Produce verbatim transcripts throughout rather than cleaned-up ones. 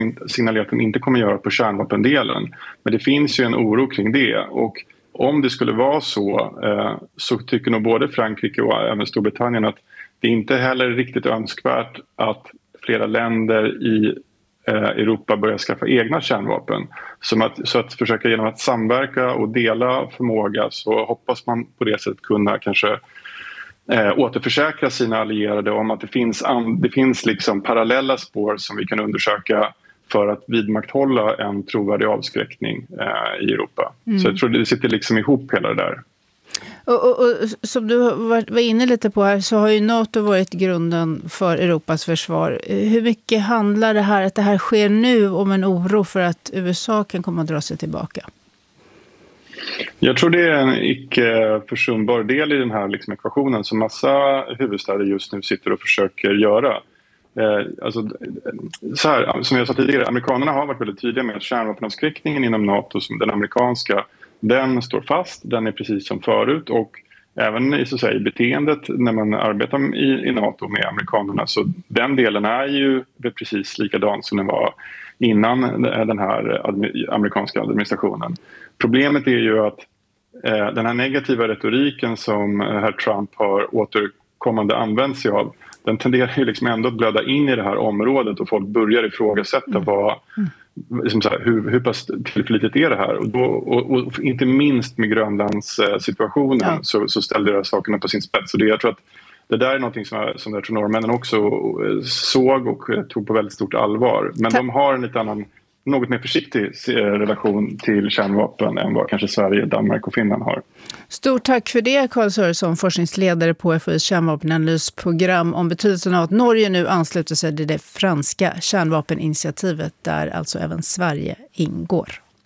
signalerat att den inte kommer göra på kärnvapendelen. Men det finns ju en oro kring det, och om det skulle vara så så tycker nog både Frankrike och även Storbritannien att det inte heller är riktigt önskvärt att flera länder i Europa börjar skaffa egna kärnvapen. Så att, så att försöka genom att samverka och dela förmåga, så hoppas man på det sättet kunna kanske eh, återförsäkra sina allierade om att det finns, det finns liksom parallella spår som vi kan undersöka för att vidmakthålla en trovärdig avskräckning eh, i Europa. Mm. Så jag tror det sitter liksom ihop hela det där. Och, och, och som du var inne lite på här, så har ju NATO varit grunden för Europas försvar. Hur mycket handlar det här, att det här sker nu, om en oro för att U S A kan komma att dra sig tillbaka? Jag tror det är en icke försumbar del i den här liksom ekvationen som massa huvudstäder just nu sitter och försöker göra. Eh, alltså, så här, som jag sa tidigare, amerikanerna har varit väldigt tydliga med att kärnvapenavskräckningen inom NATO, som den amerikanska, den står fast, den är precis som förut, och även i, så att säga, i beteendet när man arbetar i, i NATO med amerikanerna, så den delen är ju precis likadan som den var innan den här amerikanska administrationen. Problemet är ju att eh, den här negativa retoriken som herr Trump har återkommande använt sig av, den tenderar ju liksom ändå att blöda in i det här området, och folk börjar ifrågasätta mm. vad, liksom så här, hur, hur pass tillförlitligt är det här. Och, då, och, och inte minst med Grönlands eh, situationen ja. så, så ställde det sakerna på sin spets. Och det, jag tror att det där är något som, som jag tror norrmännen också såg och tog på väldigt stort allvar. Men Ta- de har en lite annan, något mer försiktig relation till kärnvapen än vad kanske Sverige, Danmark och Finland har. Stort tack för det, Carl Sörenson, forskningsledare på F O I:s kärnvapenanalysprogram, om betydelsen av att Norge nu ansluter sig till det franska kärnvapeninitiativet, där alltså även Sverige ingår.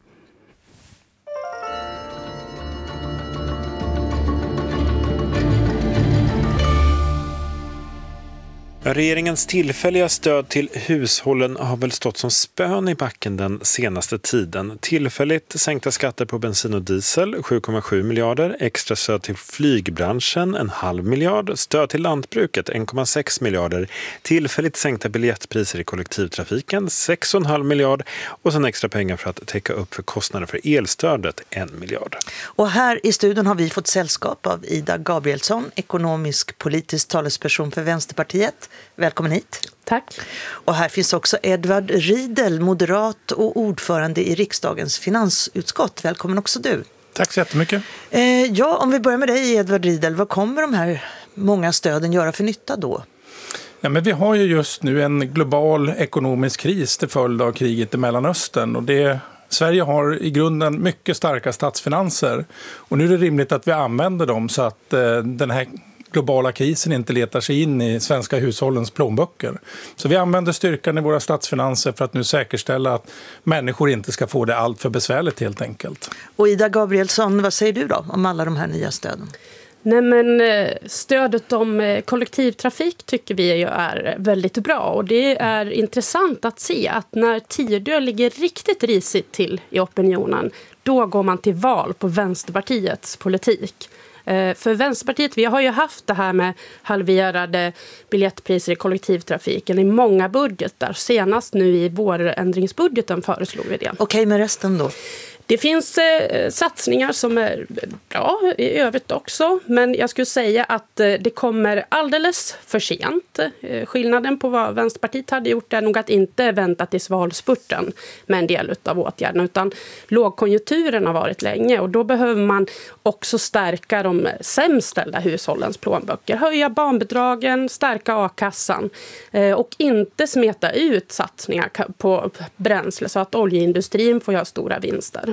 Regeringens tillfälliga stöd till hushållen har väl stått som spön i backen den senaste tiden. Tillfälligt sänkta skatter på bensin och diesel, sju komma sju miljarder. Extra stöd till flygbranschen, en halv miljard. Stöd till lantbruket, en komma sex miljarder. Tillfälligt sänkta biljettpriser i kollektivtrafiken, sex komma fem miljard. Och sen extra pengar för att täcka upp för kostnader för elstödet, en miljard. Och här i studion har vi fått sällskap av Ida Gabrielsson, ekonomisk politisk talesperson för Vänsterpartiet. Välkommen hit. Tack. Och här finns också Edvard Riedel, moderat och ordförande i riksdagens finansutskott. Välkommen också du. Tack så jättemycket. Eh, ja, om vi börjar med dig, Edvard Riedel. Vad kommer de här många stöden göra för nytta då? Ja, men vi har ju just nu en global ekonomisk kris till följd av kriget i Mellanöstern. Och det, Sverige har i grunden mycket starka statsfinanser. Och nu är det rimligt att vi använder dem så att eh, den här globala krisen inte letar sig in i svenska hushållens plånböcker. Så vi använder styrkan i våra statsfinanser för att nu säkerställa att människor inte ska få det allt för besvärligt helt enkelt. Och Ida Gabrielsson, vad säger du då om alla de här nya stöden? Nej, men stödet om kollektivtrafik tycker vi ju är väldigt bra, och det är intressant att se att när Tidö ligger riktigt risigt till i opinionen, då går man till val på Vänsterpartiets politik. För Vänsterpartiet, vi har ju haft det här med halverade biljettpriser i kollektivtrafiken i många budgetar. Senast nu i vårändringsbudgeten föreslog vi det. Okej, men resten då? Det finns eh, satsningar som är bra i övrigt också, men jag skulle säga att eh, det kommer alldeles för sent. Eh, skillnaden på vad Vänsterpartiet hade gjort är nog att inte vänta till valspurten med en del av åtgärderna, utan lågkonjunkturen har varit länge, och då behöver man också stärka de sämst ställda hushållens plånböcker, höja barnbidragen, stärka a-kassan eh, och inte smeta ut satsningar på bränsle så att oljeindustrin får göra stora vinster.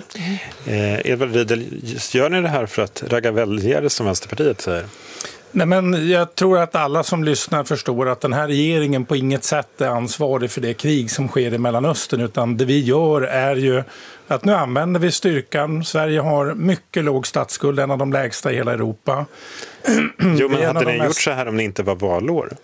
Eh, Edvard Riedel, gör ni det här för att ragga väljare som Vänsterpartiet säger? Nej, men jag tror att alla som lyssnar förstår att den här regeringen på inget sätt är ansvarig för det krig som sker i Mellanöstern, utan det vi gör är ju att nu använder vi styrkan. Sverige har mycket låg statsskuld, en av de lägsta i hela Europa. Jo, men hade ni mest... gjort så här om det inte var valår?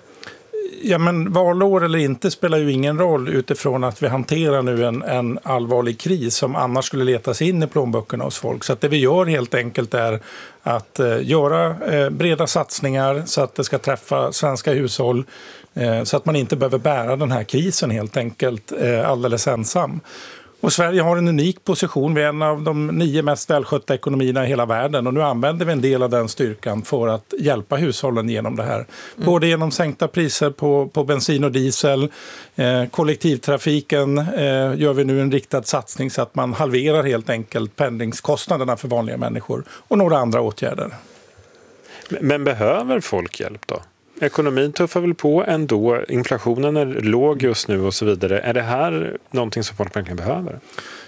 Ja, men valår eller inte spelar ju ingen roll utifrån att vi hanterar nu en, en allvarlig kris som annars skulle leta sig in i plånböckerna hos folk. Så att det vi gör helt enkelt är att eh, göra eh, breda satsningar så att det ska träffa svenska hushåll Så att man inte behöver bära den här krisen helt enkelt alldeles ensam. Och Sverige har en unik position. Vi är en av de nio mest välskötta ekonomierna i hela världen. Och nu använder vi en del av den styrkan för att hjälpa hushållen genom det här. Mm. Både genom sänkta priser på, på bensin och diesel. Eh, kollektivtrafiken eh, gör vi nu en riktad satsning så att man halverar helt enkelt pendlingskostnaderna för vanliga människor. Och några andra åtgärder. Men, men behöver folk hjälp då? Ekonomin tuffar väl på ändå, inflationen är låg just nu och så vidare. Är det här någonting som folk verkligen behöver?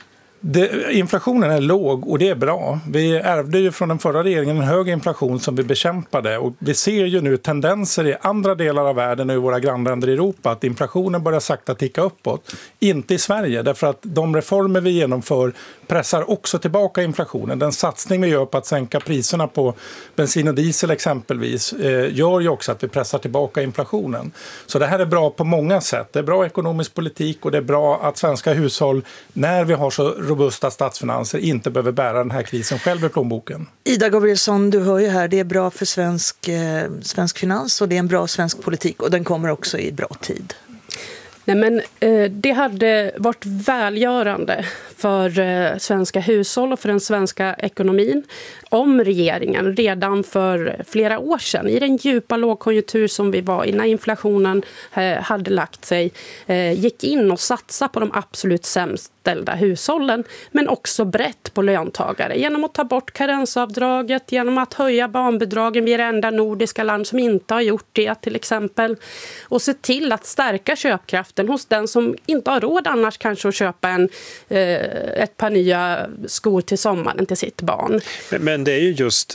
Det, inflationen är låg och det är bra. Vi ärvde ju från den förra regeringen en hög inflation som vi bekämpade. Och vi ser ju nu tendenser i andra delar av världen och i våra grannländer i Europa att inflationen börjar sakta ticka uppåt. Inte i Sverige, därför att de reformer vi genomför pressar också tillbaka inflationen. Den satsning vi gör på att sänka priserna på bensin och diesel exempelvis eh, gör ju också att vi pressar tillbaka inflationen. Så det här är bra på många sätt. Det är bra ekonomisk politik och det är bra att svenska hushåll, när vi har så robusta statsfinanser, inte behöver bära den här krisen själv i plånboken. Ida Gabrielsson, du hör ju här, det är bra för svensk, eh, svensk finans och det är en bra svensk politik och den kommer också i bra tid. Nej, men, eh, det hade varit välgörande för eh, svenska hushåll och för den svenska ekonomin om regeringen redan för flera år sedan, i den djupa lågkonjunktur som vi var i när inflationen eh, hade lagt sig, eh, gick in och satsade på de absolut sämst ställda hushållen, men också brett på löntagare genom att ta bort karensavdraget, genom att höja barnbidragen. Vi är det enda nordiska land som inte har gjort det till exempel, och se till att stärka köpkraften hos den som inte har råd annars kanske att köpa en, eh, ett par nya skor till sommaren till sitt barn. Men, men det är ju just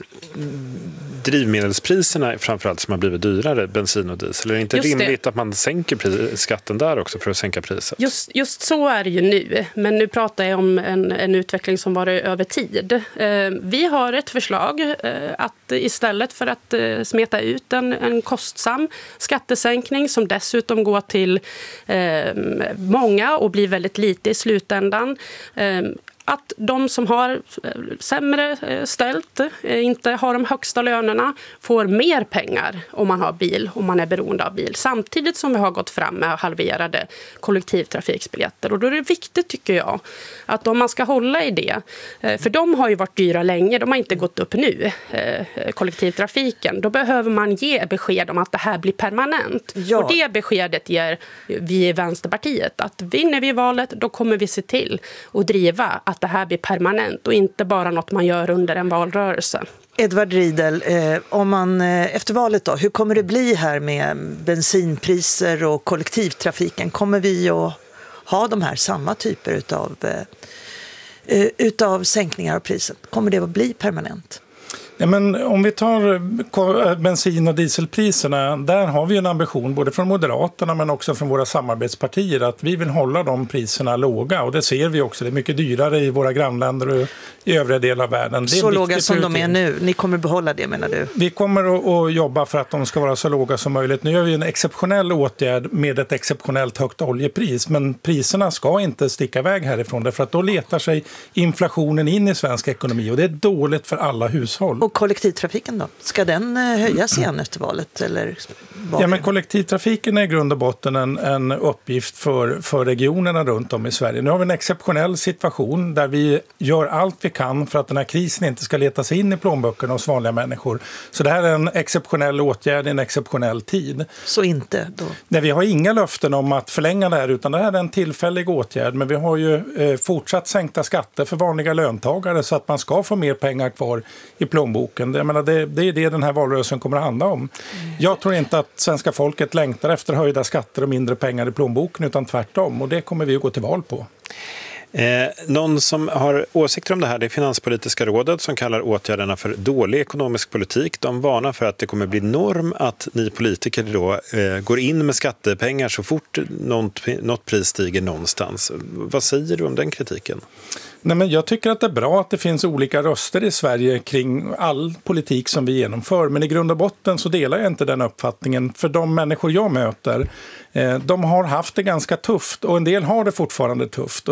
drivmedelspriserna framförallt som har blivit dyrare, bensin och diesel. Är det inte just rimligt det. Att man sänker pris- skatten där också för att sänka priset? Just, just så är det ju nu. Men nu pratar jag om en, en utveckling som var över tid. Eh, vi har ett förslag eh, att istället för att eh, smeta ut en, en kostsam skattesänkning som dessutom går till eh, många och blir väldigt lite i slutändan, eh, att de som har sämre ställt, inte har de högsta lönerna, får mer pengar om man har bil, om man är beroende av bil. Samtidigt som vi har gått fram med halverade kollektivtrafiksbiljetter. Och då är det viktigt, tycker jag, att om man ska hålla i det, för de har ju varit dyra länge, de har inte gått upp nu, kollektivtrafiken. Då behöver man ge besked om att det här blir permanent. Ja. Och det beskedet ger vi i Vänsterpartiet, att vinner vi valet, då kommer vi se till att driva att det här blir permanent och inte bara något man gör under en valrörelse. Edvard Riedel, eh, om man eh, efter valet då, hur kommer det bli här med bensinpriser och kollektivtrafiken? Kommer vi att ha de här samma typer utav, eh, utav sänkningar av priset? Kommer det att bli permanent? Ja, men om vi tar bensin- och dieselpriserna, där har vi en ambition både från Moderaterna men också från våra samarbetspartier att vi vill hålla de priserna låga, och det ser vi också. Det är mycket dyrare i våra grannländer och i övriga delar av världen. Det är så låga som de är nu. Ni kommer behålla det, menar du? Vi kommer att, att jobba för att de ska vara så låga som möjligt. Nu gör vi en exceptionell åtgärd med ett exceptionellt högt oljepris, men priserna ska inte sticka iväg härifrån, därför att då letar sig inflationen in i svensk ekonomi och det är dåligt för alla hushåll. Och kollektivtrafiken då? Ska den höjas igen efter valet? Eller ja, men kollektivtrafiken är i grund och botten en, en uppgift för, för regionerna runt om i Sverige. Nu har vi en exceptionell situation där vi gör allt vi kan för att den här krisen inte ska leta sig in i plånböckerna hos vanliga människor. Så det här är en exceptionell åtgärd i en exceptionell tid. Så inte då? Nej, vi har inga löften om att förlänga det här, utan det här är en tillfällig åtgärd. Men vi har ju eh, fortsatt sänkta skatter för vanliga löntagare så att man ska få mer pengar kvar i plånboken. Jag menar, det, det är det den här valrörelsen kommer att handla om. Jag tror inte att svenska folket längtar efter höjda skatter och mindre pengar i plånboken, utan tvärtom. Och det kommer vi att gå till val på. Eh, någon som har åsikter om det här, det är Finanspolitiska rådet som kallar åtgärderna för dålig ekonomisk politik. De varnar för att det kommer bli norm att ni politiker då eh, går in med skattepengar så fort något, något pris stiger någonstans. Vad säger du om den kritiken? Nej, men jag tycker att det är bra att det finns olika röster i Sverige kring all politik som vi genomför. Men i grund och botten så delar jag inte den uppfattningen. För de människor jag möter, eh, de har haft det ganska tufft och en del har det fortfarande tufft. Och det är för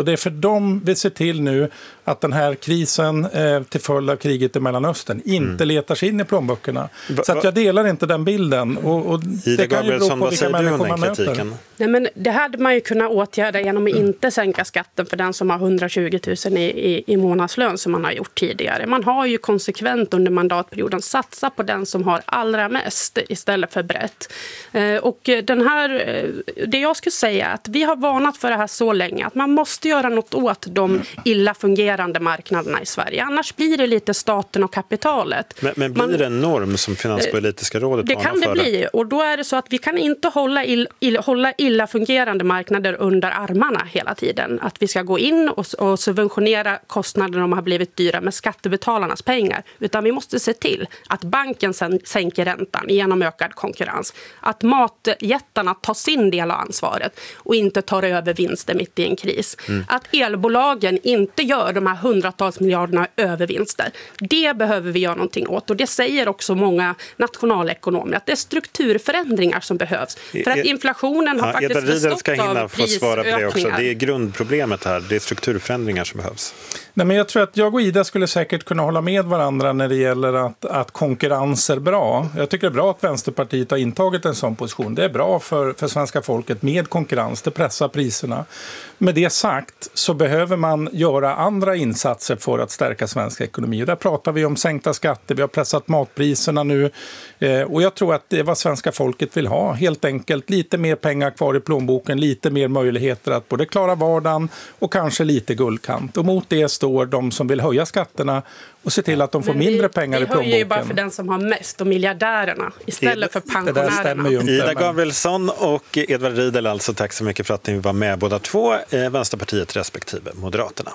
de vill se till nu att den här krisen eh, till följd av kriget i Mellanöstern inte mm. letar sig in i plånböckerna. Va, så att jag delar inte den bilden. Och, och det kan ju bero på vilka människor man möter. Nej, men det hade man ju kunnat åtgärda genom att mm. inte sänka skatten för den som har hundratjugo tusen i, i, i månadslön som man har gjort tidigare. Man har ju konsekvent under mandatperioden satsat på den som har allra mest istället för brett. Eh, och den här, det jag skulle säga är att vi har varnat för det här så länge att man måste göra något åt de illa fungerande marknaderna i Sverige. Annars blir det lite staten och kapitalet. Men, men blir man, det en norm som Finanspolitiska rådet det kan det för? bli. Och då är det så att vi kan inte hålla, ill, ill, hålla illa fungerande marknader under armarna hela tiden. Att vi ska gå in och, och subventionera kostnader om de har blivit dyra med skattebetalarnas pengar. Utan vi måste se till att banken sen sänker räntan genom ökad konkurrens. Att matjättarna tar sin del av ansvaret och inte tar över vinster mitt i en kris. Mm. Att elbolagen inte gör de här hundratals miljarderna övervinster. Det behöver vi göra någonting åt. Och det säger också många nationalekonomer att det är strukturförändringar som behövs. För att inflationen har ja, faktiskt Edward Riedl ska hinna få svara på det också. Det är grundproblemet här. Det är strukturförändringar som behövs. Nej, men jag tror att jag och Ida skulle säkert kunna hålla med varandra när det gäller att, att konkurrens är bra. Jag tycker det är bra att Vänsterpartiet har intagit en sån position. Det är bra för, för svenska folket med konkurrens. Det pressar priserna. Med det sagt så behöver man göra andra insatser för att stärka svensk ekonomi. Och där pratar vi om sänkta skatter. Vi har pressat matpriserna nu. Eh, och jag tror att det är vad svenska folket vill ha. Helt enkelt lite mer pengar kvar i plånboken. Lite mer möjligheter att både klara vardagen och kanske lite guldkant. Och mot det står de som vill höja skatterna och se till att de får vi, mindre pengar i plånboken. Vi höjer ju bara för den som har mest och miljardärerna istället för pensionärerna. Det där stämmer ju inte, Ida men... Gabrielsson och Edward Riedl, alltså tack så mycket för att ni var med båda två, eh, Vänsterpartiet respektive Moderaterna.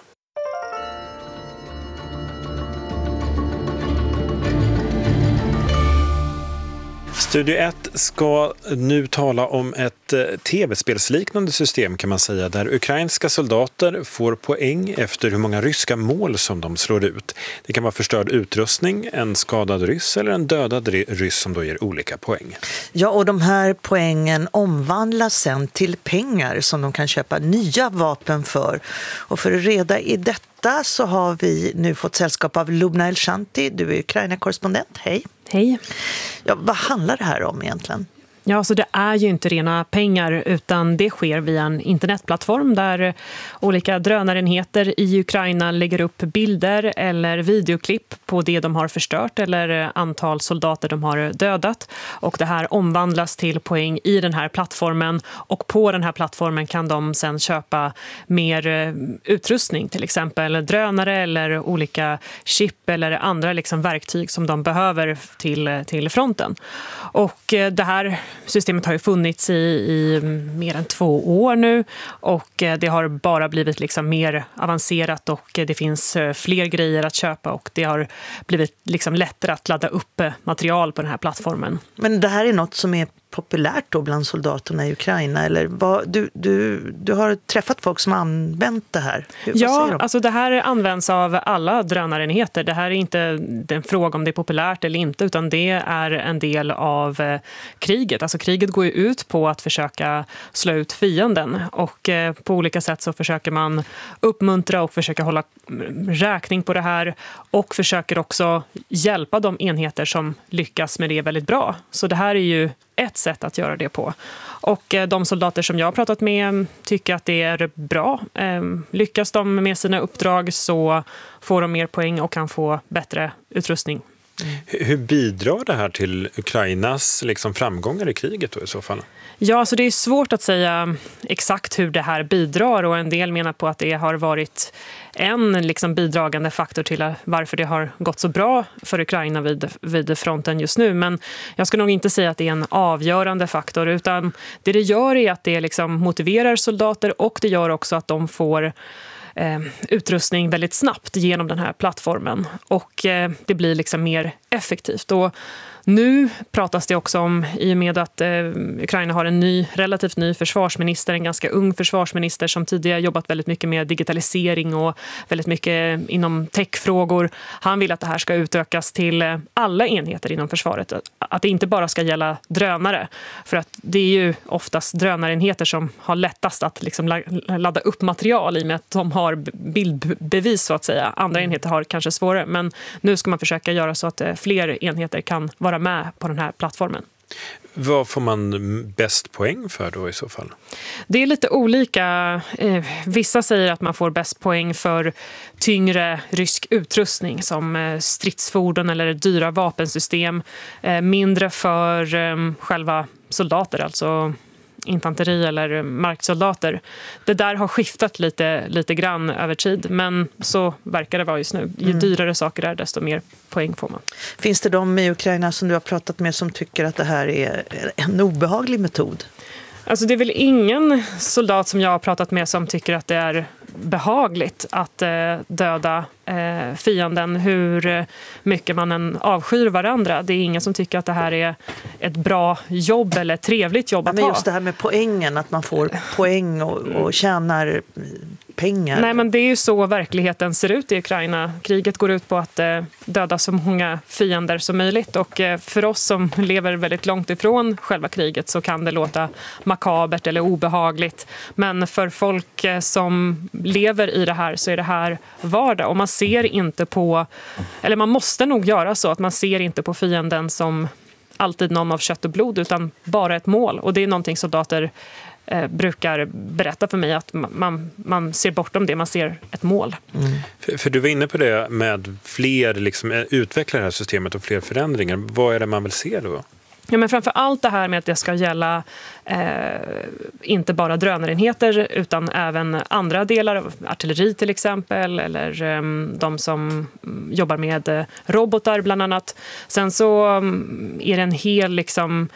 Studio ett ska nu tala om ett tv-spelsliknande system kan man säga, där ukrainska soldater får poäng efter hur många ryska mål som de slår ut. Det kan vara förstörd utrustning, en skadad ryss eller en dödad ryss som då ger olika poäng. Ja, och de här poängen omvandlas sen till pengar som de kan köpa nya vapen för. Och för att reda i detta så har vi nu fått sällskap av Lubna Elshanti. Du är Ukraina-korrespondent. Hej. Hej. Ja, vad handlar det här om egentligen? Ja, så det är ju inte rena pengar utan det sker via en internetplattform där olika drönarenheter i Ukraina lägger upp bilder eller videoklipp på det de har förstört eller antal soldater de har dödat. Och det här omvandlas till poäng i den här plattformen och på den här plattformen kan de sen köpa mer utrustning, till exempel drönare eller olika chip eller andra liksom verktyg som de behöver till, till fronten. Och det här systemet har ju funnits i, i mer än två år nu och det har bara blivit liksom mer avancerat och det finns fler grejer att köpa och det har blivit liksom lättare att ladda upp material på den här plattformen. Men det här är något som är populärt då bland soldaterna i Ukraina? Eller vad, du, du, du har träffat folk som har använt det här. Hur, ja, alltså det här används av alla drönarenheter. Det här är inte en fråga om det är populärt eller inte utan det är en del av eh, kriget. Alltså kriget går ju ut på att försöka slå ut fienden och eh, på olika sätt så försöker man uppmuntra och försöka hålla räkning på det här och försöker också hjälpa de enheter som lyckas med det väldigt bra. Så det här är ju ett sätt att göra det på. Och de soldater som jag har pratat med tycker att det är bra. Lyckas de med sina uppdrag så får de mer poäng och kan få bättre utrustning. Mm. Hur bidrar det här till Ukrainas liksom framgångar i kriget då i så fall? Ja, så det är svårt att säga exakt hur det här bidrar och en del menar på att det har varit en liksom bidragande faktor till varför det har gått så bra för Ukraina vid, vid fronten just nu. Men jag ska nog inte säga att det är en avgörande faktor utan det det gör är att det liksom motiverar soldater och det gör också att de får Eh, utrustning väldigt snabbt genom den här plattformen och eh, det blir liksom mer effektivt. Och Nu pratas det också om, i och med att eh, Ukraina har en ny, relativt ny försvarsminister, en ganska ung försvarsminister som tidigare jobbat väldigt mycket med digitalisering och väldigt mycket inom techfrågor. Han vill att det här ska utökas till eh, alla enheter inom försvaret. Att det inte bara ska gälla drönare. För att det är ju oftast drönarenheter som har lättast att liksom ladda upp material i och med att de har bildbevis så att säga. Andra enheter har kanske svårare, men nu ska man försöka göra så att fler enheter kan vara med på den här plattformen. Vad får man bäst poäng för då i så fall? Det är lite olika. Vissa säger att man får bäst poäng för tyngre rysk utrustning som stridsfordon eller dyra vapensystem. Mindre för själva soldater, alltså infanteri eller marksoldater. Det där har skiftat lite, lite grann över tid, men så verkar det vara just nu. Ju mm. dyrare saker är, desto mer poäng får man. Finns det de i Ukraina som du har pratat med som tycker att det här är en obehaglig metod? Alltså det är väl ingen soldat som jag har pratat med som tycker att det är behagligt att eh, döda eh, fienden, hur mycket man än avskyr varandra. Det är ingen som tycker att det här är ett bra jobb eller ett trevligt jobb ja, att men ha. Just det här med poängen, att man får poäng och, och tjänar pengar. Nej, men det är ju så verkligheten ser ut i Ukraina. Kriget går ut på att eh, döda så många fiender som möjligt, och eh, för oss som lever väldigt långt ifrån själva kriget så kan det låta makabert eller obehagligt. Men för folk eh, som lever i det här så är det här vardag, och man ser inte på, eller man måste nog göra så att man ser inte på fienden som alltid någon av kött och blod, utan bara ett mål. Och det är någonting soldater eh, brukar berätta för mig, att man, man ser bortom det, man ser ett mål. Mm. För, för du var inne på det med fler liksom, utveckla det här systemet och fler förändringar. Vad är det man vill se då? Ja, men framför allt det här med att det ska gälla eh, inte bara drönarenheter utan även andra delar av artilleri till exempel, eller eh, de som jobbar med eh, robotar bland annat. Sen så um, är det en hel liksom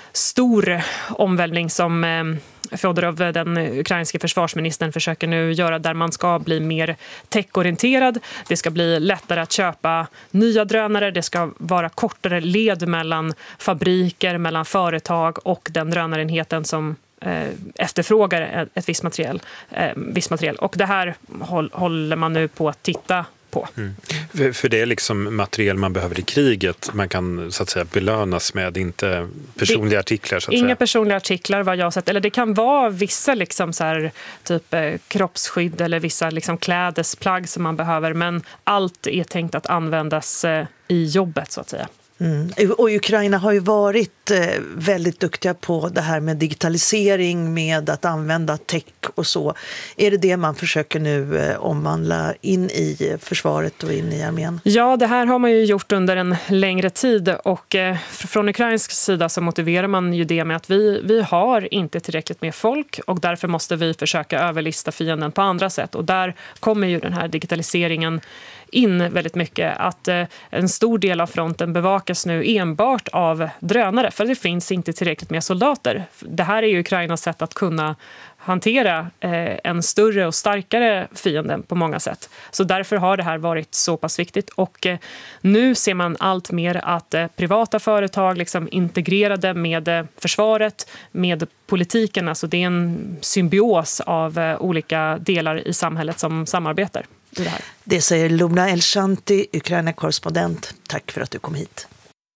stor omvälvning som eh, Fodorov, den ukrainska försvarsministern, försöker nu göra, där man ska bli mer techorienterad. Det ska bli lättare att köpa nya drönare. Det ska vara kortare led mellan fabriker, mellan företag och den drönarenheten som eh, efterfrågar ett visst material, eh, visst material. Och det här håll, håller man nu på att titta på. Mm. För, för det är liksom material man behöver i kriget. Man kan så att säga belönas med, inte personliga det, artiklar. Så att inga säga. personliga artiklar vad jag har sett. Eller det kan vara vissa liksom så här, typ eh, kroppsskydd eller vissa liksom klädesplagg som man behöver. Men allt är tänkt att användas eh, i jobbet så att säga. Mm. Och Ukraina har ju varit eh, väldigt duktiga på det här med digitalisering, med att använda tech och så. Är det det man försöker nu eh, omvandla in i försvaret och in i armén? Ja, det här har man ju gjort under en längre tid, och eh, från ukrainsk sida så motiverar man ju det med att vi, vi har inte tillräckligt med folk, och därför måste vi försöka överlista fienden på andra sätt. Och där kommer ju den här digitaliseringen in väldigt mycket, att eh, en stor del av fronten bevakas nu enbart av drönare, för det finns inte tillräckligt med soldater. Det här är ju Ukrainas sätt att kunna hantera eh, en större och starkare fiende på många sätt. Så därför har det här varit så pass viktigt, och eh, nu ser man allt mer att eh, privata företag liksom integrerade med eh, försvaret, med politiken, alltså det är en symbios av eh, olika delar i samhället som samarbetar. Det, här. Det säger Lubna Elshanti, Ukraina-korrespondent. Tack för att du kom hit.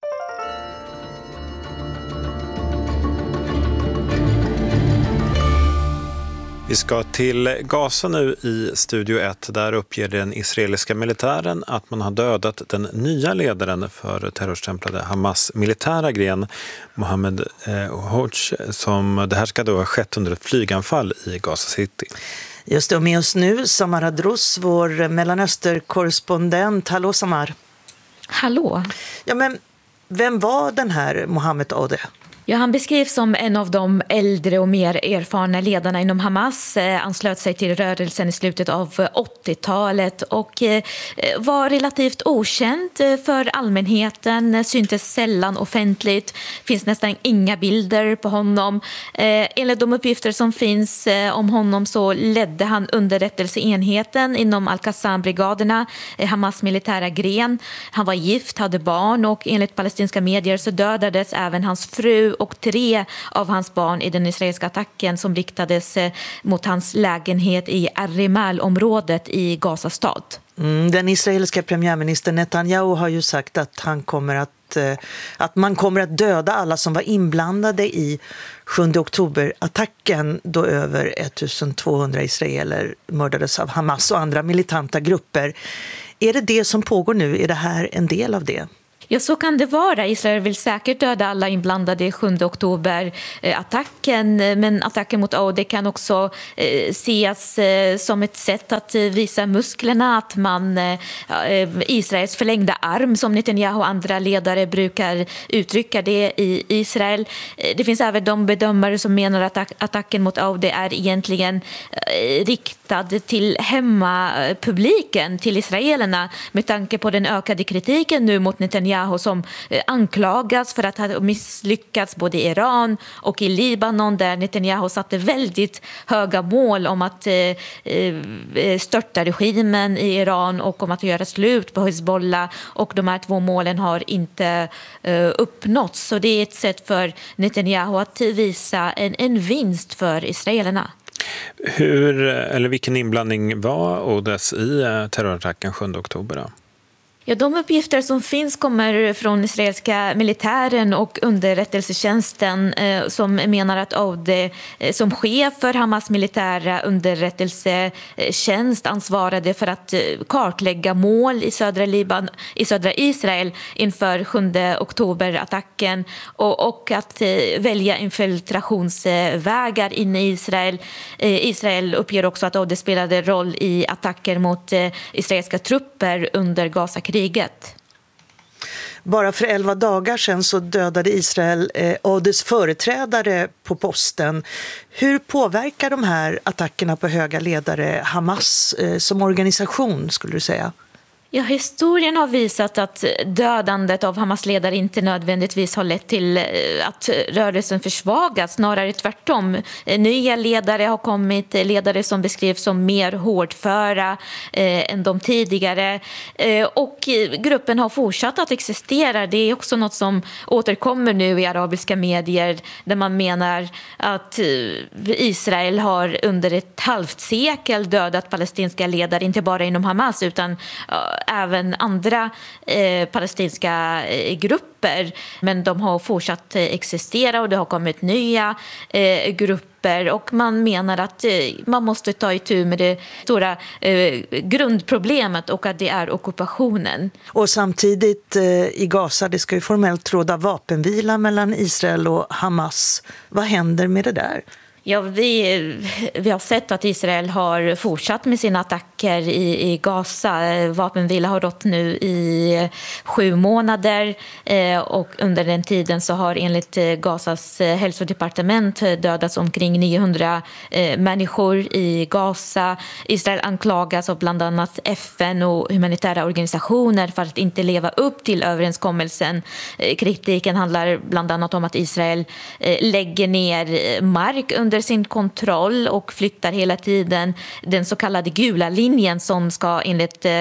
Vi ska till Gaza nu i Studio ett. Där uppger den israeliska militären att man har dödat den nya ledaren för terrorstämplade Hamas militära gren, Mohammed eh, Houch, som det här ska då ha skett under ett flyganfall i Gaza City. Just det, och med oss nu Samar Hadrous, vår Mellanöstern-korrespondent. Hallå Samar. Hallå. Ja, men vem var den här Mohammed Odeh? Ja, han beskrivs som en av de äldre och mer erfarna ledarna inom Hamas. Han anslöt sig till rörelsen i slutet av åttiotalet och var relativt okänd för allmänheten, syntes sällan offentligt, finns nästan inga bilder på honom. Enligt de uppgifter som finns om honom så ledde han underrättelseenheten inom Al-Qassam-brigaderna, Hamas militära gren. Han var gift, hade barn och enligt palestinska medier så dödades även hans fru och tre av hans barn i den israeliska attacken som riktades mot hans lägenhet i Arimal-området i Gazastad. Mm, den israeliska premiärministern Netanyahu har ju sagt att han kommer att, att man kommer att döda alla som var inblandade i sjunde oktober-attacken då över ettusentvåhundra israeler mördades av Hamas och andra militanta grupper. Är det det som pågår nu? Är det här en del av det? Ja, så kan det vara. Israel vill säkert döda alla inblandade i sjunde oktober-attacken, men attacken mot Odeh kan också eh, ses eh, som ett sätt att eh, visa musklerna, att man eh, Israels förlängda arm, som Netanyahu och andra ledare brukar uttrycka det i Israel. Eh, det finns även de bedömare som menar att attack- attacken mot Odeh är egentligen eh, riktad till hemmapubliken, till israelerna, med tanke på den ökade kritiken nu mot Netanyahu som anklagas för att ha misslyckats både i Iran och i Libanon, där Netanyahu satte väldigt höga mål om att störta regimen i Iran och om att göra slut på Hezbollah, och de här två målen har inte uppnåtts. Så det är ett sätt för Netanyahu att visa en, en vinst för israelerna. Hur, eller vilken inblandning var Odehs i terrorattacken sjunde oktober då? Ja, de uppgifter som finns kommer från israeliska militären och underrättelsetjänsten eh, som menar att Odeh eh, som chef för Hamas militära underrättelsetjänst ansvarade för att eh, kartlägga mål i södra Liban, i södra Israel inför sjunde oktober-attacken och, och att eh, välja infiltrationsvägar in i Israel. Eh, Israel uppger också att Odeh spelade roll i attacker mot eh, israeliska trupper under Gazakriget. Bara för elva dagar sedan så dödade Israel eh, Odehs företrädare på posten. Hur påverkar de här attackerna på höga ledare Hamas eh, som organisation, skulle du säga? Ja, historien har visat att dödandet av Hamas-ledare inte nödvändigtvis har lett till att rörelsen försvagats, snarare tvärtom. Nya ledare har kommit, ledare som beskrivs som mer hårdföra eh, än de tidigare. Eh, och gruppen har fortsatt att existera. Det är också något som återkommer nu i arabiska medier, där man menar att Israel har under ett halvt sekel dödat palestinska ledare, inte bara inom Hamas utan även andra eh, palestinska eh, grupper, men de har fortsatt eh, existera och det har kommit nya eh, grupper, och man menar att eh, man måste ta itu med det stora eh, grundproblemet, och att det är ockupationen. Och samtidigt eh, i Gaza, det ska ju formellt råda vapenvila mellan Israel och Hamas. Vad händer med det där? Ja, vi, vi har sett att Israel har fortsatt med sina attacker i, i Gaza. Vapenvila har rått nu i sju månader eh, och under den tiden så har enligt Gazas hälsodepartement dödats omkring niohundra eh, människor i Gaza. Israel anklagas av bland annat F N och humanitära organisationer för att inte leva upp till överenskommelsen. Eh, kritiken handlar bland annat om att Israel eh, lägger ner mark under sin kontroll och flyttar hela tiden den så kallade gula linjen som ska enligt eh,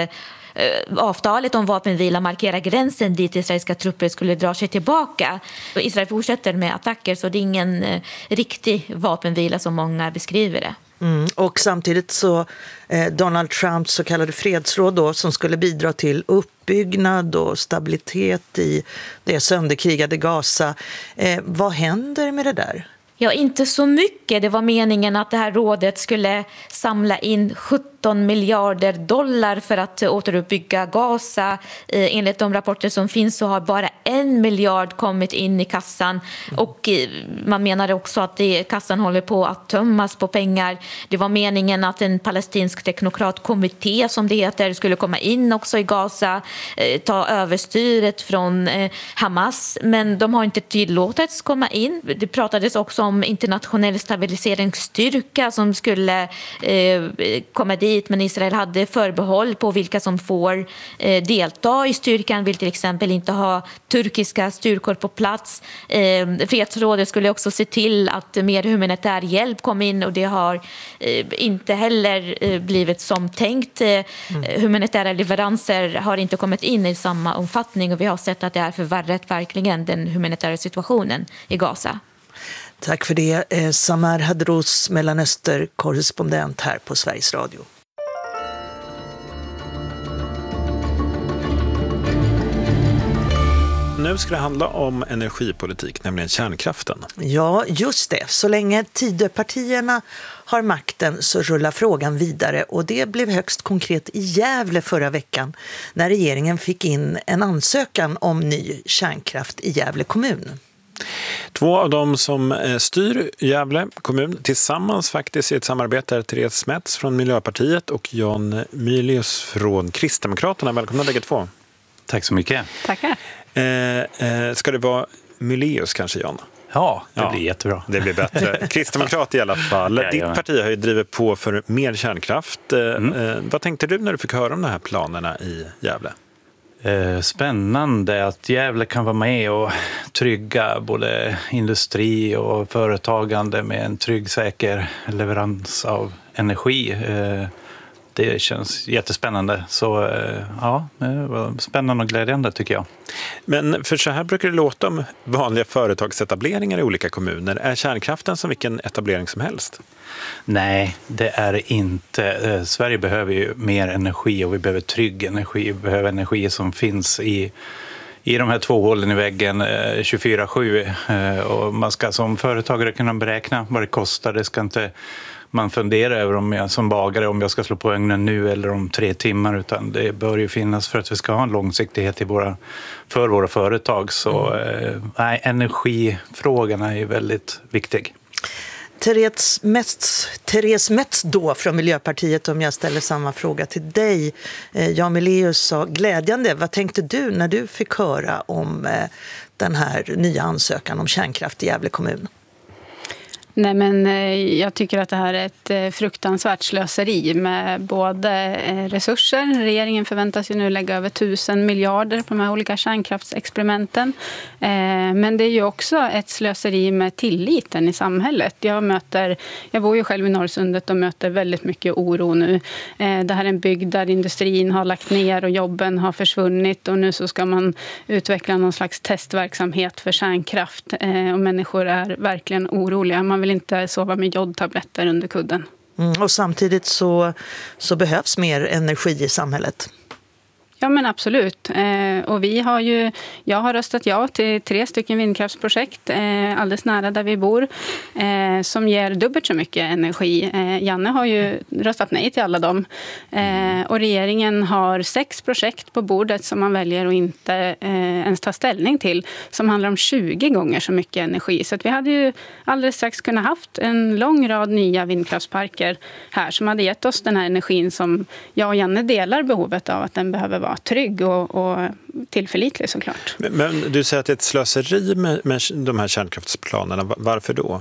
avtalet om vapenvila markera gränsen dit israeliska trupper skulle dra sig tillbaka. Israel fortsätter med attacker, så det är ingen eh, riktig vapenvila som många beskriver det. Mm, och samtidigt så eh, Donald Trumps så kallade fredsråd då, som skulle bidra till uppbyggnad och stabilitet i det sönderkrigade Gaza. Eh, vad händer med det där? Ja, inte så mycket. Det var meningen att det här rådet skulle samla in sjutton femton miljarder dollar för att återuppbygga Gaza. Enligt de rapporter som finns så har bara en miljard kommit in i kassan. Och man menar också att det, kassan håller på att tömmas på pengar. Det var meningen att en palestinsk teknokratkommitté, som det heter, skulle komma in också i Gaza, ta över styret från Hamas. Men de har inte tillåtits komma in. Det pratades också om internationell stabiliseringsstyrka som skulle eh, komma dit, men Israel hade förbehåll på vilka som får eh, delta i styrkan, vill till exempel inte ha turkiska styrkor på plats. Eh, Fredsrådet skulle också se till att mer humanitär hjälp kom in, och det har eh, inte heller eh, blivit som tänkt. Eh, mm. Humanitära leveranser har inte kommit in i samma omfattning, och vi har sett att det är förvärrat verkligen den humanitära situationen i Gaza. Tack för det, eh, Samar Hadros, Mellanöster-korrespondent här på Sveriges Radio. Nu ska det handla om energipolitik, nämligen kärnkraften. Ja, just det. Så länge Tidöpartierna har makten så rullar frågan vidare, och det blev högst konkret i Gävle förra veckan när regeringen fick in en ansökan om ny kärnkraft i Gävle kommun. Två av dem som styr Gävle kommun tillsammans faktiskt i ett samarbete är Therese Smets från Miljöpartiet och Jan Mylius från Kristdemokraterna. Välkomna bägge två. Tack så mycket. Tackar. Eh, eh, ska det vara Mylius kanske, Jan? Ja, det ja, blir jättebra. Det blir bättre. Kristdemokrat i alla fall. Ja, Ditt ja. parti har ju drivit på för mer kärnkraft. Mm. Eh, vad tänkte du när du fick höra om de här planerna i Gävle? Eh, spännande att Gävle kan vara med och trygga både industri och företagande med en trygg, säker leverans av energi. Eh, det känns jättespännande. Så eh, ja, det var spännande och glädjande tycker jag. Men för så här brukar det låta om vanliga företagsetableringar i olika kommuner. Är kärnkraften som vilken etablering som helst? Nej, det är det inte. Eh, Sverige behöver ju mer energi, och vi behöver trygg energi. Vi behöver energi som finns i, i de här två hålen i väggen eh, tjugofyra sju. Eh, och man ska som företagare kunna beräkna vad det kostar. Det ska inte man fundera över om jag som bagare om jag ska slå på ugnen nu eller om tre timmar, utan det bör ju finnas för att vi ska ha en långsiktighet i våra, för våra företag. Så mm. eh, nej, energifrågorna är väldigt viktig. Therese Metz, Therese Metz då från Miljöpartiet, om jag ställer samma fråga till dig. Eh, Jan Mylius sa glädjande. Vad tänkte du när du fick höra om eh, den här nya ansökan om kärnkraft i Gävle kommun? Nej, men jag tycker att det här är ett fruktansvärt slöseri med både resurser. Regeringen förväntas ju nu lägga över tusen miljarder på de här olika kärnkraftsexperimenten. Men det är ju också ett slöseri med tilliten i samhället. Jag möter, jag bor ju själv i Norrsundet och möter väldigt mycket oro nu. Det här är en bygd där industrin har lagt ner och jobben har försvunnit, och nu så ska man utveckla någon slags testverksamhet för kärnkraft, och människor är verkligen oroliga. Man vill inte sova med jodtabletter under kudden. Mm, och samtidigt så, så behövs mer energi i samhället. Ja, men absolut. Eh, och vi har ju, jag har röstat ja till tre stycken vindkraftsprojekt eh, alldeles nära där vi bor eh, som ger dubbelt så mycket energi. Eh, Janne har ju röstat nej till alla dem. Eh, och regeringen har sex projekt på bordet som man väljer att inte eh, ens ta ställning till, som handlar om tjugo gånger så mycket energi. Så att vi hade ju alldeles strax kunnat haft en lång rad nya vindkraftsparker här som hade gett oss den här energin som jag och Janne delar behovet av, att den behöver vara trygg och, och tillförlitlig såklart. Men, men du säger att det är ett slöseri med, med de här kärnkraftsplanerna. Varför då?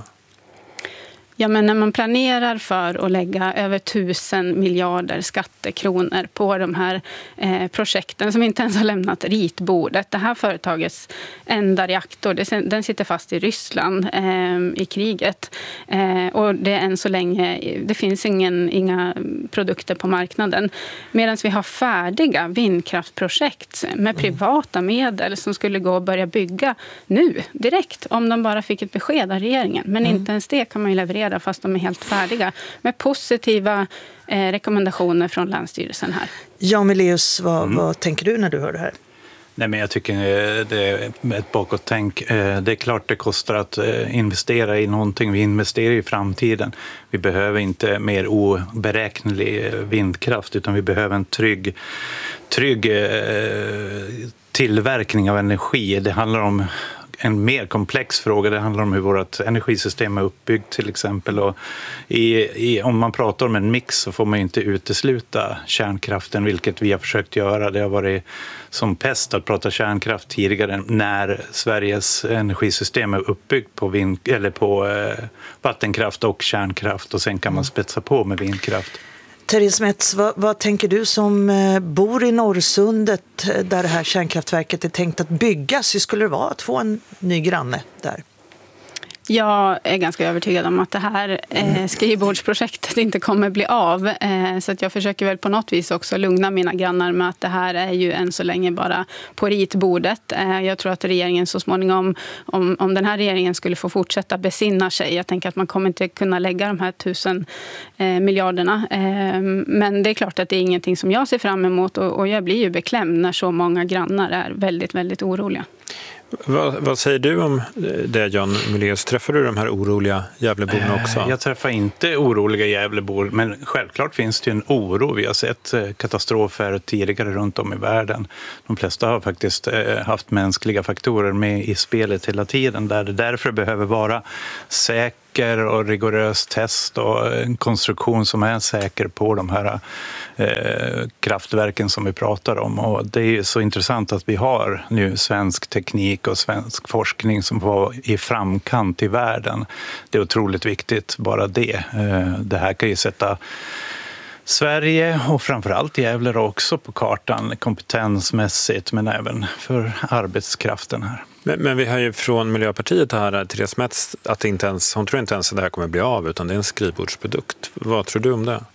Ja, men när man planerar för att lägga över tusen miljarder skattekronor på de här eh, projekten som inte ens har lämnat ritbordet. Det här företagets enda reaktor, det, den sitter fast i Ryssland eh, i kriget. Eh, och det är än så länge, det finns ingen, inga produkter på marknaden. Medan vi har färdiga vindkraftprojekt med privata medel som skulle gå och börja bygga nu, direkt, om de bara fick ett besked av regeringen. Men mm. inte ens det kan man ju leverera fast de är helt färdiga, med positiva eh, rekommendationer från Länsstyrelsen här. Jan Mylius, vad, mm. vad tänker du när du hör det här? Nej, men jag tycker det är ett bakåttänk. Det är klart det kostar att investera i någonting. Vi investerar i framtiden. Vi behöver inte mer oberäknelig vindkraft, utan vi behöver en trygg, trygg tillverkning av energi. Det handlar om en mer komplex fråga. Det handlar om hur vårt energisystem är uppbyggt till exempel. Och i, i, om man pratar om en mix så får man inte utesluta kärnkraften, vilket vi har försökt göra. Det har varit som pest att prata kärnkraft tidigare när Sveriges energisystem är uppbyggt på, vind, eller på eh, vattenkraft och kärnkraft, och sen kan man spetsa på med vindkraft. Therese Metz, vad, vad tänker du som eh, bor i Norrsundet där det här kärnkraftverket är tänkt att byggas? Hur skulle det vara att få en ny granne där? Jag är ganska övertygad om att det här eh, skrivbordsprojektet inte kommer bli av. Eh, så att jag försöker väl på något vis också lugna mina grannar med att det här är ju än så länge bara på ritbordet. Eh, jag tror att regeringen så småningom, om, om den här regeringen skulle få fortsätta besinna sig, jag tänker att man kommer inte kunna lägga de här tusen eh, miljarderna. Eh, men det är klart att det är ingenting som jag ser fram emot, och, och jag blir ju beklämd när så många grannar är väldigt, väldigt oroliga. Vad, vad säger du om det, Jan Myléus? Träffar du de här oroliga Gävleborna också? Jag träffar inte oroliga Gävlebor, men självklart finns det en oro. Vi har sett katastrofer tidigare runt om i världen. De flesta har faktiskt haft mänskliga faktorer med i spelet hela tiden, där det därför behöver vara säkert och rigorös test och en konstruktion som är säker på de här eh, kraftverken som vi pratar om. Och det är så intressant att vi har nu svensk teknik och svensk forskning som var i framkant i världen. Det är otroligt viktigt, bara det. Eh, det här kan ju sätta Sverige och framförallt Gävle också på kartan kompetensmässigt, men även för arbetskraften här. Men, men vi har ju från Miljöpartiet här, Therese Metz, att det inte ens, hon tror inte ens att det här kommer bli av, utan det är en skrivbordsprodukt. Vad tror du om det?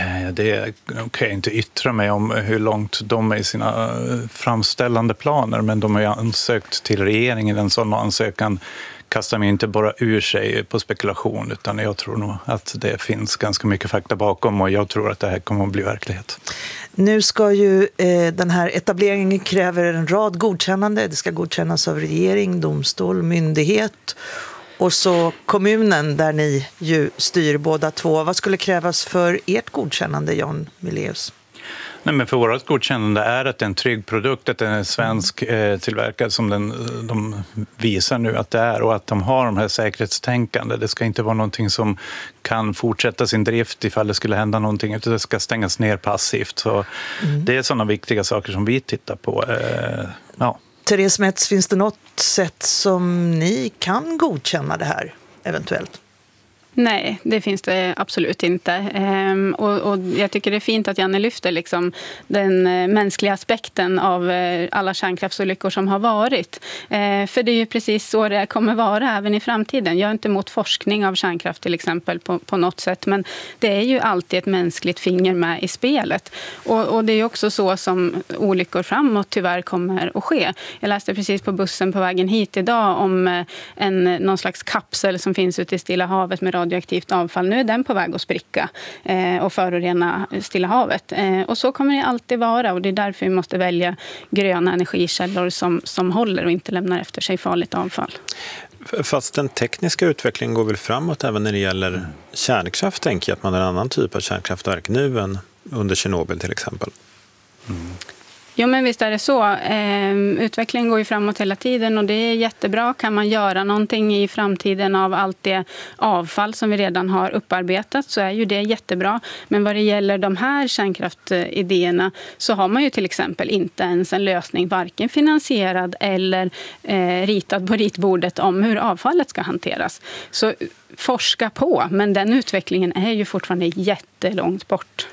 Det kan jag inte yttra mig om hur långt de är i sina framställande planer, men de har ju ansökt till regeringen. En sån ansökan kastar mig inte bara ur sig på spekulation, utan jag tror nog att det finns ganska mycket fakta bakom, och jag tror att det här kommer att bli verklighet. Nu ska ju eh, den här etableringen kräver en rad godkännande. Det ska godkännas av regering, domstol, myndighet och så kommunen där ni ju styr båda två. Vad skulle krävas för ert godkännande, Jan Myléus? Nej, men för vårt godkännande är att det är en trygg produkt, att den är svensk eh, tillverkad som den, de visar nu att det är, och att de har de här säkerhetstänkande. Det ska inte vara någonting som kan fortsätta sin drift ifall det skulle hända någonting, utan det ska stängas ner passivt. Så mm. det är sådana viktiga saker som vi tittar på. Eh, ja. Therese Metz, finns det något sätt som ni kan godkänna det här eventuellt? Nej, det finns det absolut inte. Ehm, och, och jag tycker det är fint att Janne lyfter liksom den mänskliga aspekten av alla kärnkraftsolyckor som har varit. Ehm, för det är ju precis så det kommer vara även i framtiden. Jag är inte emot forskning av kärnkraft till exempel på, på något sätt, men det är ju alltid ett mänskligt finger med i spelet. Och, och det är också så som olyckor framåt tyvärr kommer att ske. Jag läste precis på bussen på vägen hit idag om en, någon slags kapsel som finns ute i Stilla havet med radioaktivt avfall. Nu är den på väg att spricka eh, och förorena Stilla havet. Eh, och så kommer det alltid vara, och det är därför vi måste välja gröna energikällor som, som håller och inte lämnar efter sig farligt avfall. Fast den tekniska utvecklingen går väl framåt även när det gäller kärnkraft, tänker jag, att man har en annan typ av kärnkraftverk nu än under Tjernobyl till exempel. Mm. Jo, men visst är det så. Eh, utvecklingen går ju framåt hela tiden, och det är jättebra. Kan man göra någonting i framtiden av allt det avfall som vi redan har upparbetat, så är ju det jättebra. Men vad det gäller de här kärnkraftidéerna så har man ju till exempel inte ens en lösning, varken finansierad eller eh, ritad på ritbordet, om hur avfallet ska hanteras. Så forska på, men den utvecklingen är ju fortfarande jättelångt bort.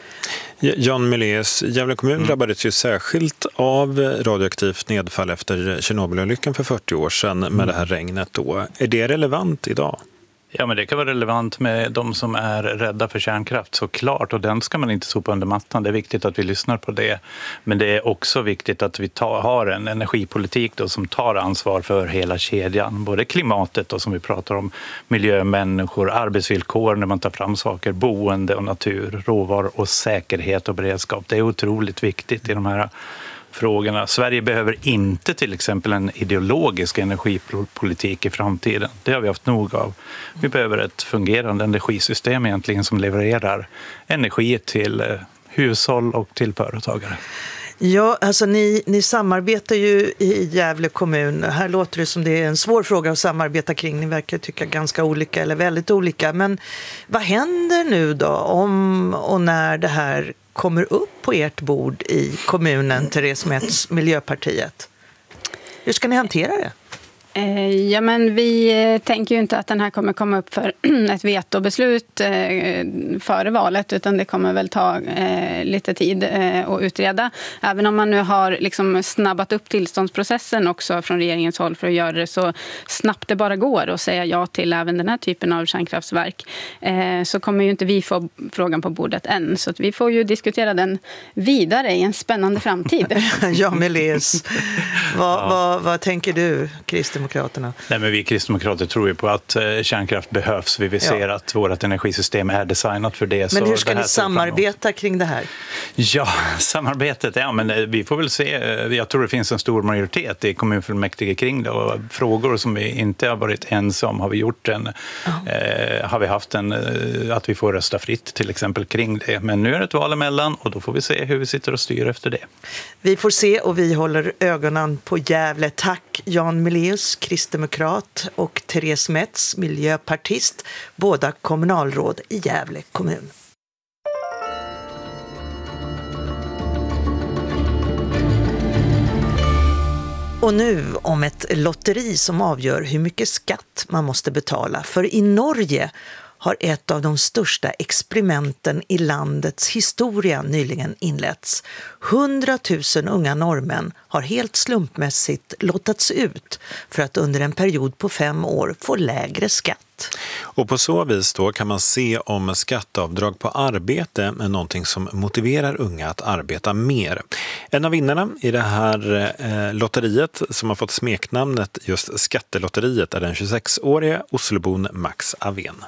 Jan Myléus, Gävle kommun mm. drabbades ju särskilt av radioaktivt nedfall efter Tjernobylolyckan för fyrtio år sedan med mm. det här regnet då. Är det relevant idag? Ja, men det kan vara relevant med de som är rädda för kärnkraft, såklart. Och den ska man inte sopa under mattan. Det är viktigt att vi lyssnar på det. Men det är också viktigt att vi tar, har en energipolitik då som tar ansvar för hela kedjan. Både klimatet då, som vi pratar om, miljö, människor, arbetsvillkor när man tar fram saker, boende och natur, råvaror och säkerhet och beredskap. Det är otroligt viktigt i de här frågorna. Sverige behöver inte till exempel en ideologisk energipolitik i framtiden. Det har vi haft nog av. Vi behöver ett fungerande energisystem egentligen som levererar energi till hushåll och till företagare. Ja, alltså ni, ni samarbetar ju i Gävle kommun. Här låter det som det är en svår fråga att samarbeta kring. Ni verkar tycka ganska olika eller väldigt olika. Men vad händer nu då om och när det här kommer upp på ert bord i kommunen, Therese Metz, Miljöpartiet? Hur ska ni hantera det? Ja, men vi tänker ju inte att den här kommer komma upp för ett vetobeslut före valet, utan det kommer väl ta lite tid att utreda. Även om man nu har liksom snabbat upp tillståndsprocessen också från regeringens håll för att göra det så snabbt det bara går och säga ja till även den här typen av kärnkraftsverk, så kommer ju inte vi få frågan på bordet än. Så att vi får ju diskutera den vidare i en spännande framtid. Ja, Melius. Vad, ja. vad, vad tänker du, Kristdemokraterna? Nej, men vi kristdemokrater tror ju på att kärnkraft behövs. Vi vill se ja. att vårt energisystem är designat för det. Men så hur ska det här ni samarbeta kring det här? Ja, samarbetet, ja men vi får väl se. Jag tror det finns en stor majoritet i kommunfullmäktige kring det. Och frågor som vi inte har varit ensam har vi gjort en, oh. eh, har vi haft en, att vi får rösta fritt till exempel kring det. Men nu är det ett val emellan och då får vi se hur vi sitter och styr efter det. Vi får se och vi håller ögonen på Gävle. Tack Jan Melius, kristdemokrat, och Therese Metz, miljöpartist, båda kommunalråd i Gävle kommun. Och nu om ett lotteri som avgör hur mycket skatt man måste betala. För i Norge har ett av de största experimenten i landets historia nyligen inletts. hundratusen unga norrmän har helt slumpmässigt lottats ut för att under en period på fem år få lägre skatt. Och på så vis då kan man se om skatteavdrag på arbete är någonting som motiverar unga att arbeta mer. En av vinnarna i det här eh, lotteriet som har fått smeknamnet just Skattelotteriet är den tjugosexårige Oslobon Max Aven.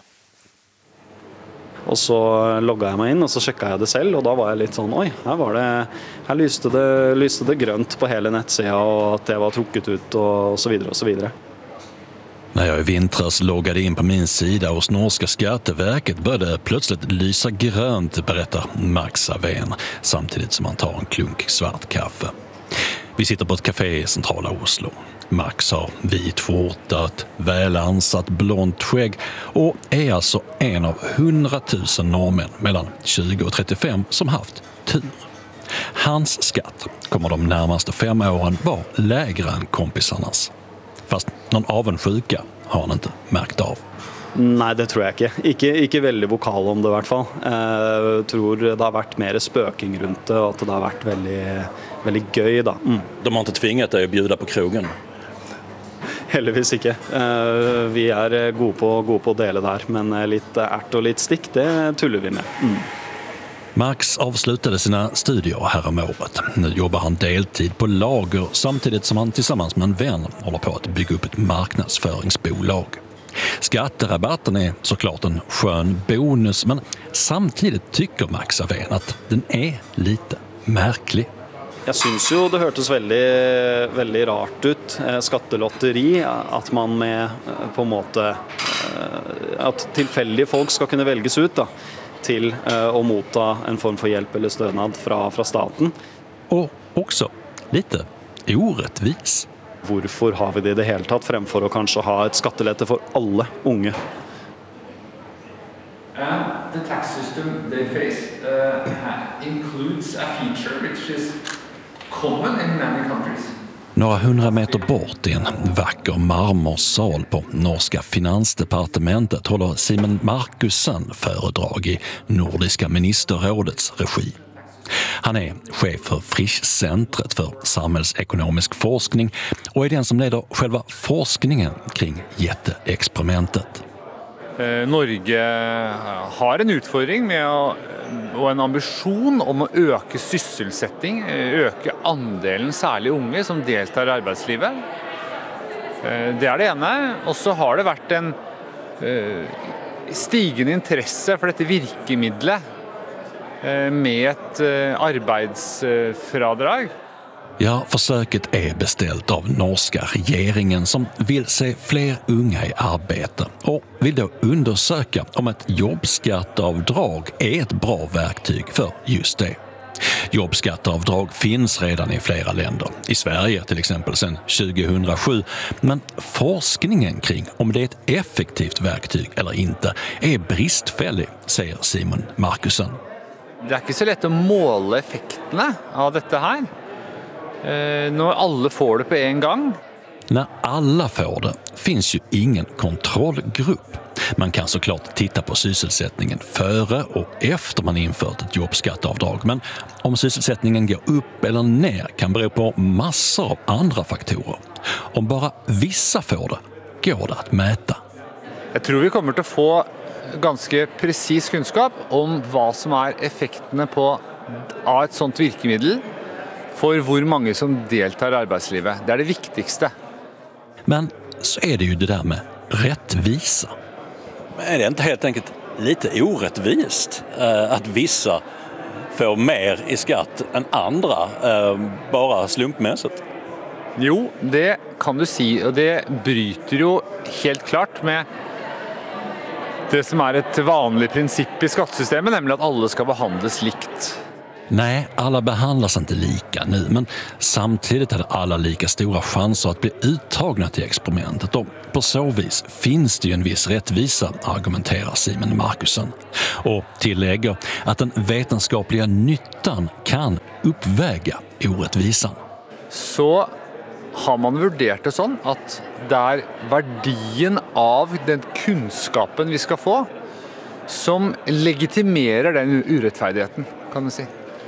Og så logga jeg meg inn, og så sjekka jeg det selv, og da var jeg litt sånn, oi, her var det, her lyste det, lyste det grønt på hele nettsida, og at det var trukket ut, og så videre, og så videre. När jag i vintras loggade in på min sida hos norska Skatteverket började plötsligt lysa grönt, berättar Max Aven, samtidigt som han tar en klunk svart kaffe. Vi sitter på ett café i centrala Oslo. Max har vit skjorta, ett välansatt blont skägg och är alltså en av hundratusen norrmän mellan tjugo och trettiofem som haft tur. Hans skatt kommer de närmaste fem åren vara lägre än kompisarnas. Fast någon avundsjuka har han inte märkt av. Nej, det tror jag inte. Ikke, ikke veldig vokal om det i hvert fall. Jeg tror det har vært mer spøking rundt det, og at det har vært veldig, veldig gøy da. Mm. De har inte tvingat dig att bjuda på krogen? Heldigvis ikke. Vi er gode på, gode på å dele der, men litt ärt og litt stikk, det tuller vi med. Mm. Max avslutade sina studier häromåret. Nu jobbar han deltid på lager samtidigt som han tillsammans med en vän håller på att bygga upp ett marknadsföringsbolag. Skatterabatten är såklart en skön bonus, men samtidigt tycker Max Aven att den är lite märklig. Jag syns ju det hørtes väldigt väldigt rart ut, skattelotteri, att man med på en måte att tillfälliga folk ska kunna väljas ut då till att motta en form för hjälp eller stöd från från staten. Och också lite orättvis. Varför har vi det i det hele tatt fremfor å kanskje ha et skattelette for alle unge? Uh, the tax system they face uh, includes a feature which is common in many countries. Några hundra meter bort i en vacker marmorsal på norska finansdepartementet håller Simon Markussen föredrag i Nordiska ministerrådets regi. Han är chef för Frischcentret för samhällsekonomisk forskning och är den som leder själva forskningen kring jätteexperimentet. Eh, Norge har en utfordring med å, og en ambisjon om å øke sysselsetting, øke andelen særlig unge som deltar i arbeidslivet. Eh, det er det ene, og så har det vært en eh, stigende interesse for dette virkemidlet med ett arbetsfradrag. Ja, försöket är beställt av norska regeringen som vill se fler unga i arbete och vill då undersöka om ett jobbskatteavdrag är ett bra verktyg för just det. Jobbskatteavdrag finns redan i flera länder, i Sverige till exempel sedan tjugohundrasju, men forskningen kring om det är ett effektivt verktyg eller inte är bristfällig, säger Simon Markussen. Det är inte så lätt att måla effekterna av detta här. Eh, när alla får det på en gång. När alla får det finns ju ingen kontrollgrupp. Man kan såklart titta på sysselsättningen före och efter man infört ett jobbskatteavdrag. Men om sysselsättningen går upp eller ner kan bero på massor av andra faktorer. Om bara vissa får det, går det att mäta. Jag tror vi kommer att få ganska precis kunskap om vad som är effekterna på av ett sånt virkemedel för hur många som deltar i arbetslivet. Det är det viktigaste. Men så är det ju det där med rättvisa. Är det inte helt enkelt lite orättvist eh, att vissa får mer i skatt än andra eh, bara slumpmässigt? Jo, det kan du säga, och det bryter ju helt klart med det som är ett vanligt princip i skattesystemet, nämligen att alla ska behandlas likt. Nej, alla behandlas inte lika nu, men samtidigt hade alla lika stora chanser att bli uttagna till experimentet och på så vis finns det ju en viss rättvisa, argumenterar Simon Markussen. Och tillägger att den vetenskapliga nyttan kan uppväga orättvisan. Så har man värderat det så att det är värdien av den kunskapen vi ska få som legitimerar den orättfärdigheten, kan man säga.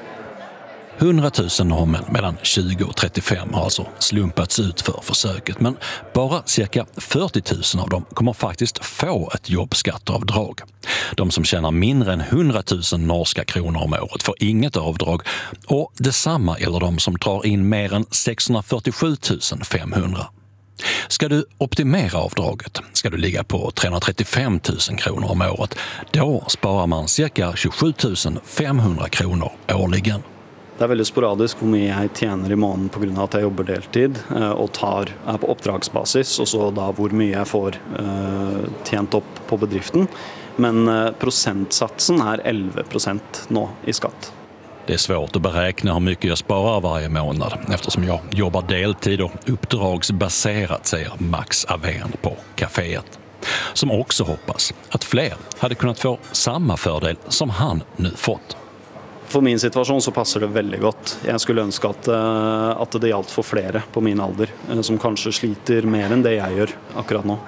hundratusen norrmän mellan tjugo och trettiofem har alltså slumpats ut för försöket, men bara cirka fyrtio tusen av dem kommer faktiskt få ett jobbskatteavdrag. De som tjänar mindre än hundratusen norska kronor om året får inget avdrag och detsamma gäller de som drar in mer än sexhundrafyrtiosju tusen femhundra. Ska du optimera avdraget ska du ligga på trehundratrettiofem tusen kronor om året. Då sparar man cirka tjugosju tusen femhundra kronor årligen. Det är väldigt sporadiskt hur mycket jag tjänar i månaden på grund av att jag jobbar deltid och tar är på uppdragsbasis och så då hur mycket jag får uh, tjänt upp på bedriften. Men uh, procentsatsen är elva procent nu i skatt. Det är svårt att beräkna hur mycket jag sparar varje månad eftersom jag jobbar deltid och uppdragsbaserat, säger Max Avén på kaféet. Som också hoppas att fler hade kunnat få samma fördel som han nu fått. För min situation så passar det väldigt gott. Jag skulle önska att, att det gjaldt för flera på min ålder som kanske sliter mer än det jag gör akkurat nu.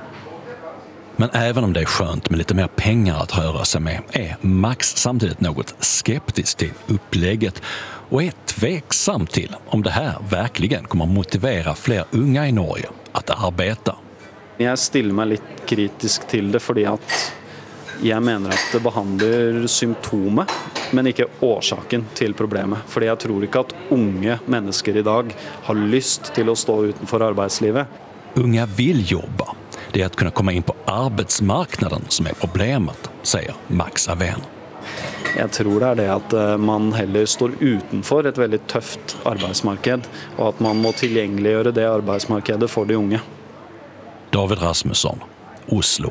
Men även om det är skönt med lite mer pengar att röra sig med är Max samtidigt något skeptisk till upplägget och är tveksam till om det här verkligen kommer motivera fler unga i Norge att arbeta. Jag ställer mig lite kritisk till det för att jag menar att det behandlar symptomet men inte orsaken till problemet. För jag tror inte att unga människor idag har lust till att stå utanför arbetslivet. Unga vill jobba. Det är att kunna komma in på arbetsmarknaden som är problemet, säger Max Avén. Jag tror det är det att man heller står utanför ett väldigt tufft arbetsmarknad och att man må tillgängliggöra det arbetsmarknaden för de unga. David Rasmusson, Oslo.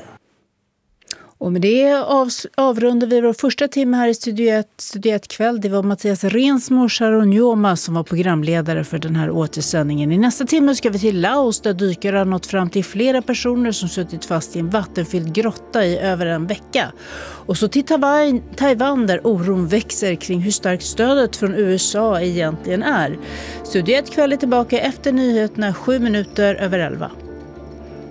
Och med det av, avrundar vi vår första timme här i Studio ett kväll. Det var Mattias Rensmo och Sharon Joma som var programledare för den här återsändningen. I nästa timme ska vi till Laos där dykare har nått fram till flera personer som suttit fast i en vattenfylld grotta i över en vecka. Och så till Taiwan, Taiwan där oron växer kring hur starkt stödet från U S A egentligen är. Studio ett kväll är tillbaka efter nyheterna sju minuter över elva.